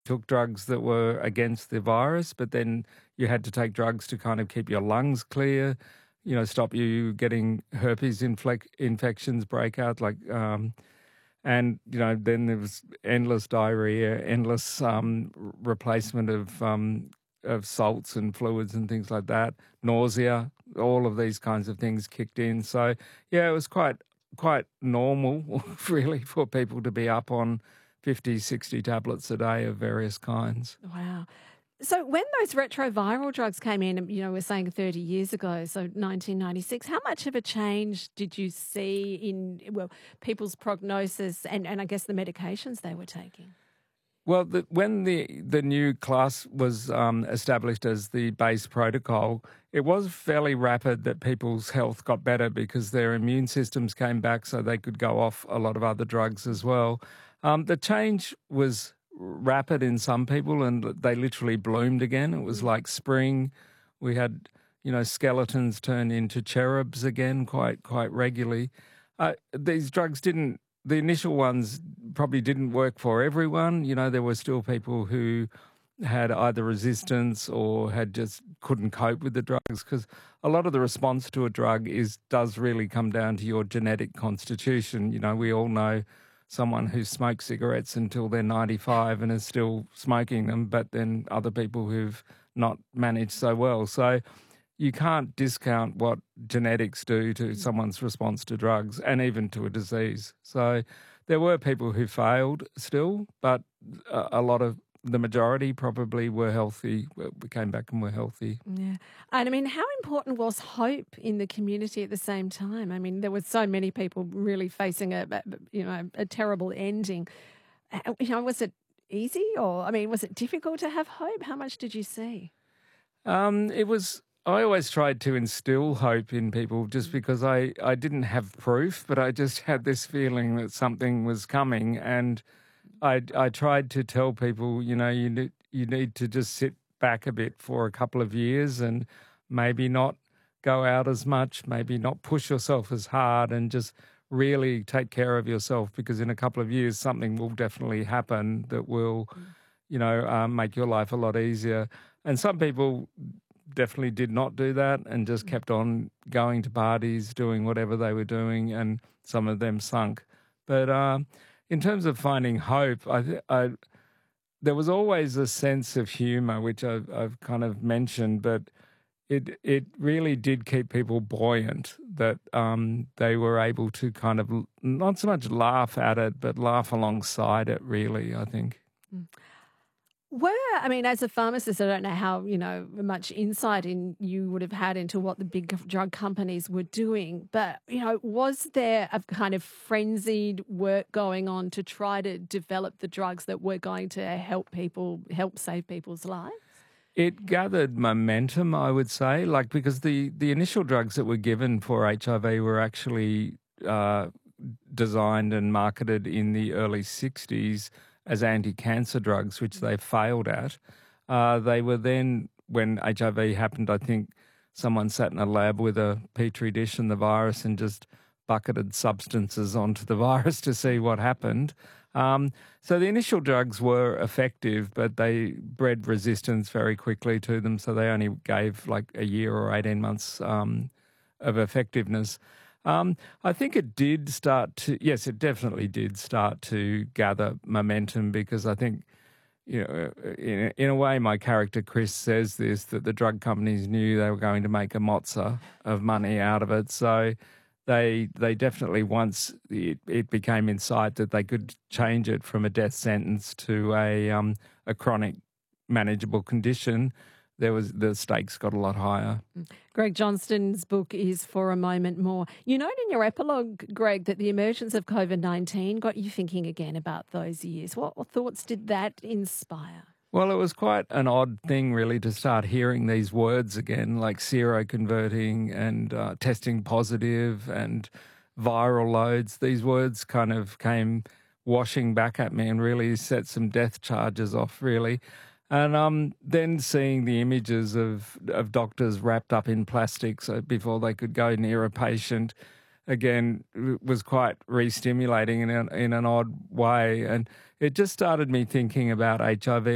took drugs that were against the virus, but then you had to take drugs to kind of keep your lungs clear, stop you getting herpes infections break out, and then there was endless diarrhea, endless replacement of salts and fluids and things like that, nausea, all of these kinds of things kicked in. So yeah, it was quite normal, really, for people to be up on 50, 60 tablets a day of various kinds. Wow. So when those retroviral drugs came in, we're saying 30 years ago, so 1996, how much of a change did you see in, people's prognosis and I guess the medications they were taking? Well, when the new class was established as the base protocol, it was fairly rapid that people's health got better because their immune systems came back so they could go off a lot of other drugs as well. The change was rapid in some people and they literally bloomed again. It was like spring. We had, skeletons turn into cherubs again quite regularly. These drugs the initial ones probably didn't work for everyone. There were still people who had either resistance or had just couldn't cope with the drugs, because a lot of the response to a drug does really come down to your genetic constitution. We all know someone who smokes cigarettes until they're 95 and is still smoking them, but then other people who've not managed so well. So you can't discount what genetics do to someone's response to drugs and even to a disease. So there were people who failed still, but the majority probably were healthy, came back and were healthy. Yeah. And how important was hope in the community at the same time? There were so many people really facing a terrible ending. Was it easy or, was it difficult to have hope? How much did you see? I always tried to instill hope in people just because I didn't have proof, but I just had this feeling that something was coming, and I tried to tell people, you need to just sit back a bit for a couple of years and maybe not go out as much, maybe not push yourself as hard, and just really take care of yourself, because in a couple of years something will definitely happen that will, make your life a lot easier. And some people definitely did not do that and just kept on going to parties, doing whatever they were doing, and some of them sunk. But in terms of finding hope, there was always a sense of humour, which I've kind of mentioned, but it really did keep people buoyant, that they were able to kind of not so much laugh at it, but laugh alongside it, really, I think. Mm. As a pharmacist, I don't know how, much insight you would have had into what the big drug companies were doing, but, was there a kind of frenzied work going on to try to develop the drugs that were going to help save people's lives? It gathered momentum, I would say, because the initial drugs that were given for HIV were actually designed and marketed in the early 60s as anti-cancer drugs, which they failed at. They were then, when HIV happened, I think someone sat in a lab with a petri dish and the virus and just bucketed substances onto the virus to see what happened. So the initial drugs were effective, but they bred resistance very quickly to them, so they only gave like a year or 18 months of effectiveness. I think it definitely did start to gather momentum, because I think, in a way, my character Chris says this, that the drug companies knew they were going to make a mozza of money out of it. So they definitely, once it became in sight that they could change it from a death sentence to a chronic manageable condition, the stakes got a lot higher. Greg Johnston's book is For a Moment More. You note in your epilogue, Greg, that the emergence of COVID-19 got you thinking again about those years. What thoughts did that inspire? Well, it was quite an odd thing, really, to start hearing these words again, like seroconverting and testing positive and viral loads. These words kind of came washing back at me and really set some death charges off, really. And then seeing the images of doctors wrapped up in plastic so before they could go near a patient, again, was quite re-stimulating in an odd way. And it just started me thinking about HIV